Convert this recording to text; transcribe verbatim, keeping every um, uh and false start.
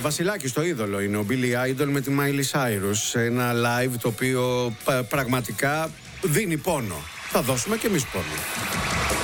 Βασιλάκης το είδωλο είναι ο Billy Idol με τη Miley Cyrus. Ένα live το οποίο πα- πραγματικά δίνει πόνο. Θα δώσουμε και εμείς πόνο.